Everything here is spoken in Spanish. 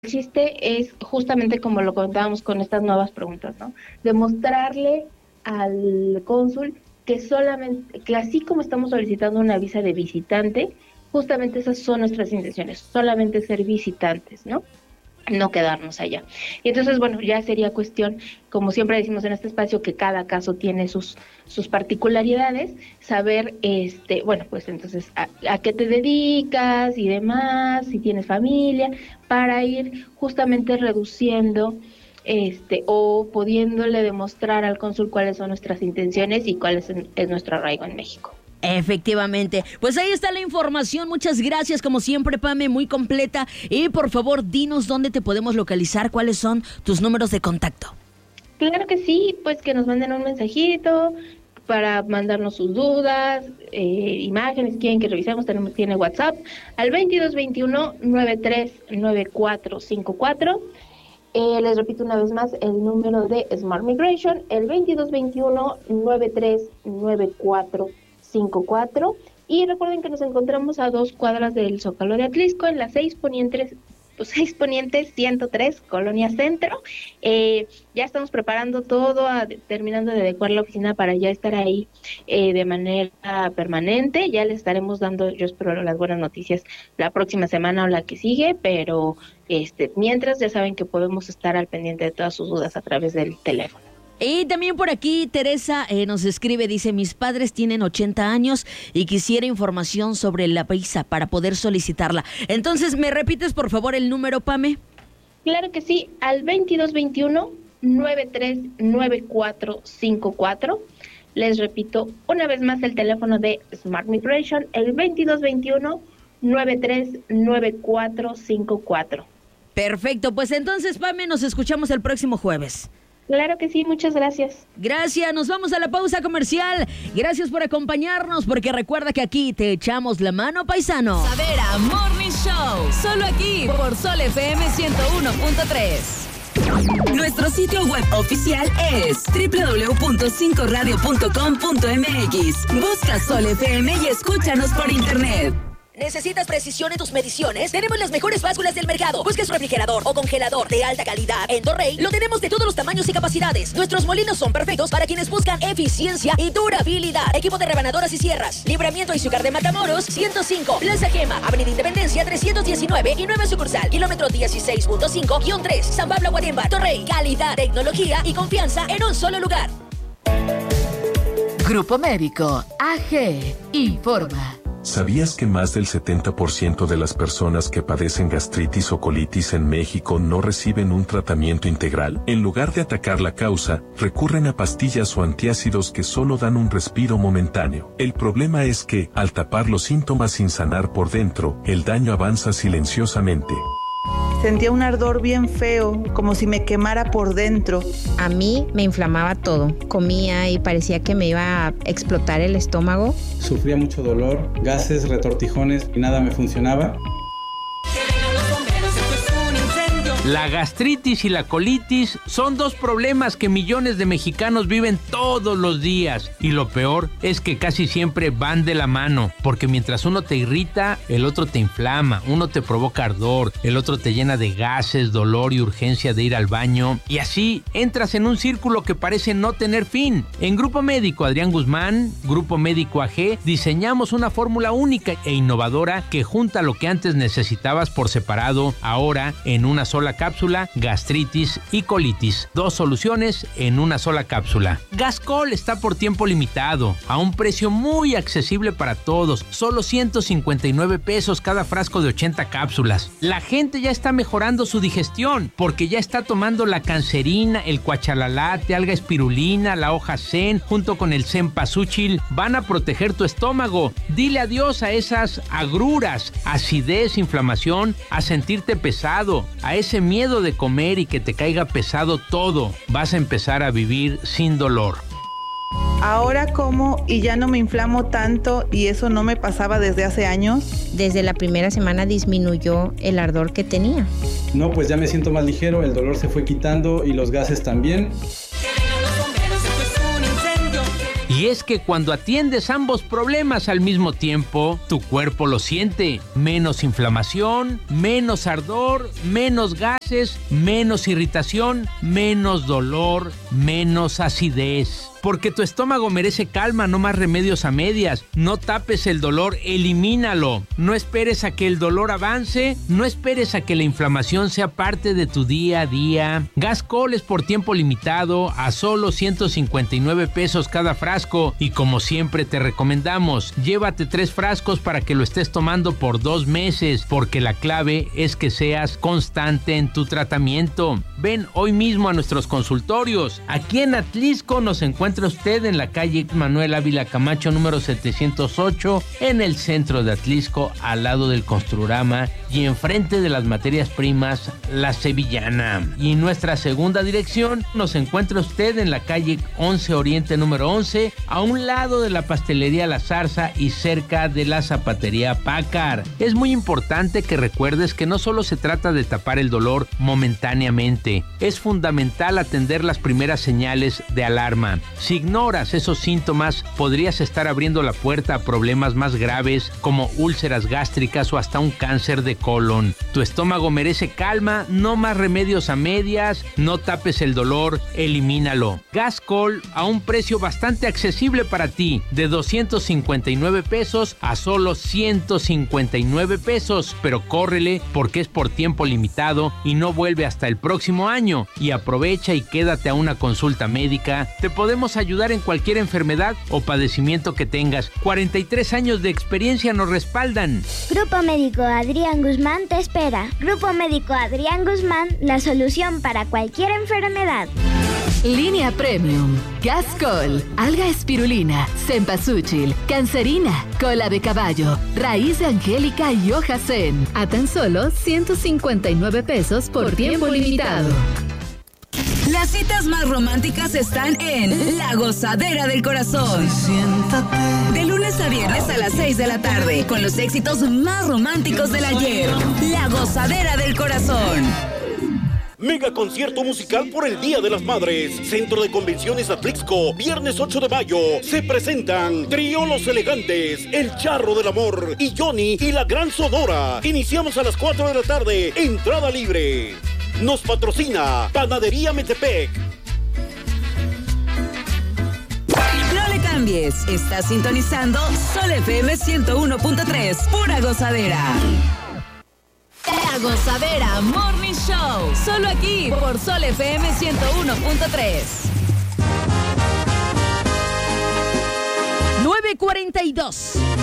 chiste es justamente como lo contábamos con estas nuevas preguntas, ¿no? Demostrarle al cónsul que solamente, que así como estamos solicitando una visa de visitante, justamente esas son nuestras intenciones, solamente ser visitantes, ¿no? No quedarnos allá. Y entonces, bueno, ya sería cuestión, como siempre decimos en este espacio, que cada caso tiene sus particularidades, saber, bueno, pues entonces, a qué te dedicas y demás, si tienes familia, para ir justamente reduciendo, o pudiéndole demostrar al cónsul cuáles son nuestras intenciones y cuál es nuestro arraigo en México. Efectivamente. Pues ahí está la información. Muchas gracias, como siempre, Pame, muy completa. Y por favor, dinos dónde te podemos localizar, cuáles son tus números de contacto. Claro que sí, pues que nos manden un mensajito para mandarnos sus dudas, imágenes, quieren que revisemos, tiene WhatsApp al 2221-939454. Les repito una vez más el número de Smart Migration, el 2221-939454. Y recuerden que nos encontramos a 2 cuadras del Zócalo de Atlisco, en las 6 Ponientes 103, Colonia Centro. Ya estamos preparando todo, terminando de adecuar la oficina para ya estar ahí de manera permanente. Ya les estaremos dando, yo espero, las buenas noticias la próxima semana o la que sigue, pero mientras ya saben que podemos estar al pendiente de todas sus dudas a través del teléfono. Y también por aquí Teresa nos escribe, dice, mis padres tienen 80 años y quisiera información sobre la visa para poder solicitarla. Entonces, ¿me repites por favor el número, Pame? Claro que sí, al 2221-939454. Les repito una vez más el teléfono de Smart Migration, el 2221-939454. Perfecto, pues entonces, Pame, nos escuchamos el próximo jueves. Claro que sí, muchas gracias. Gracias, nos vamos a la pausa comercial. Gracias por acompañarnos, porque recuerda que aquí te echamos la mano, paisano. Savera Morning Show, solo aquí por Sol FM 101.3. Nuestro sitio web oficial es www.5radio.com.mx. Busca Sol FM y escúchanos por internet. ¿Necesitas precisión en tus mediciones? Tenemos las mejores básculas del mercado. ¿Buscas refrigerador o congelador de alta calidad en Torrey? Lo tenemos de todos los tamaños y capacidades. Nuestros molinos son perfectos para quienes buscan eficiencia y durabilidad. Equipo de rebanadoras y sierras. Libramiento y Izúcar de Matamoros, 105. Plaza Gema, Avenida Independencia, 319 y 9 sucursal. Kilómetro 16.5-3. San Pablo, Aguademba, Torrey. Calidad, tecnología y confianza en un solo lugar. Grupo Médico AG informa. ¿Sabías que más del 70% de las personas que padecen gastritis o colitis en México no reciben un tratamiento integral? En lugar de atacar la causa, recurren a pastillas o antiácidos que solo dan un respiro momentáneo. El problema es que, al tapar los síntomas sin sanar por dentro, el daño avanza silenciosamente. Sentía un ardor bien feo, como si me quemara por dentro. A mí me inflamaba todo. Comía y parecía que me iba a explotar el estómago. Sufría mucho dolor, gases, retortijones y nada me funcionaba. La gastritis y la colitis son 2 problemas que millones de mexicanos viven todos los días. Y lo peor es que casi siempre van de la mano, porque mientras uno te irrita, el otro te inflama, uno te provoca ardor, el otro te llena de gases, dolor y urgencia de ir al baño. Y así entras en un círculo que parece no tener fin. En Grupo Médico Adrián Guzmán, Grupo Médico AG, diseñamos una fórmula única e innovadora que junta lo que antes necesitabas por separado, ahora en una sola cápsula, gastritis y colitis. 2 soluciones en una sola cápsula. Gascol está por tiempo limitado, a un precio muy accesible para todos, solo 159 pesos cada frasco de 80 cápsulas. La gente ya está mejorando su digestión, porque ya está tomando la cancerina, el cuachalalate, alga espirulina, la hoja zen, junto con el cempasúchil, van a proteger tu estómago. Dile adiós a esas agruras, acidez, inflamación, a sentirte pesado, a ese miedo de comer y que te caiga pesado todo. Vas a empezar a vivir sin dolor. Ahora como y ya no me inflamo tanto, y eso no me pasaba desde hace años. Desde la primera semana disminuyó el ardor que tenía. No, pues ya me siento más ligero, el dolor se fue quitando y los gases también. Y Y es que cuando atiendes ambos problemas al mismo tiempo, tu cuerpo lo siente. Menos inflamación, menos ardor, menos gases, menos irritación, menos dolor, menos acidez. Porque tu estómago merece calma, no más remedios a medias. No tapes el dolor, elimínalo. No esperes a que el dolor avance, no esperes a que la inflamación sea parte de tu día a día. Gascol es por tiempo limitado, a solo 159 pesos cada frasco. Y como siempre te recomendamos, llévate 3 frascos para que lo estés tomando por 2 meses, porque la clave es que seas constante en tu tratamiento. Ven hoy mismo a nuestros consultorios. Aquí en Atlixco nos encuentra usted en la calle Manuel Ávila Camacho número 708 en el centro de Atlixco, al lado del Construrama y enfrente de las materias primas La Sevillana. Y en nuestra segunda dirección nos encuentra usted en la calle 11 Oriente número 11, a un lado de la pastelería La Zarza y cerca de la zapatería Pácar. Es muy importante que recuerdes que no solo se trata de tapar el dolor momentáneamente, es fundamental atender las primeras señales de alarma. Si ignoras esos síntomas, podrías estar abriendo la puerta a problemas más graves como úlceras gástricas o hasta un cáncer de colon. Tu estómago merece calma, no más remedios a medias, no tapes el dolor, elimínalo. Gascol a un precio bastante accesible para ti, de 259 pesos a solo 159 pesos, pero córrele porque es por tiempo limitado y no vuelve hasta el próximo año. Y aprovecha y quédate a una consulta médica. Te podemos ayudar en cualquier enfermedad o padecimiento que tengas. 43 años de experiencia nos respaldan. Grupo Médico Adrián Guzmán te espera. Grupo Médico Adrián Guzmán, la solución para cualquier enfermedad. Línea Premium, Gascol, Alga Espirulina, Cempasúchil, Cancerina, Cola de Caballo, Raíz de Angélica y Hoja Zen. A tan solo 159 pesos por tiempo limitado. Las citas más románticas están en La Gozadera del Corazón. De lunes a viernes a las 6 de la tarde, con los éxitos más románticos del ayer. La Gozadera del Corazón. Mega concierto musical por el Día de las Madres. Centro de Convenciones Atlixco, viernes 8 de mayo. Se presentan Trío Los Elegantes, El Charro del Amor y Johnny y la Gran Sonora. Iniciamos a las 4 de la tarde. Entrada libre. Nos patrocina Panadería Metepec. No le cambies. Estás sintonizando Sol FM 101.3. Pura gozadera. La Gozadera Morning Show. Solo aquí por Sol FM 101.3. 9:42.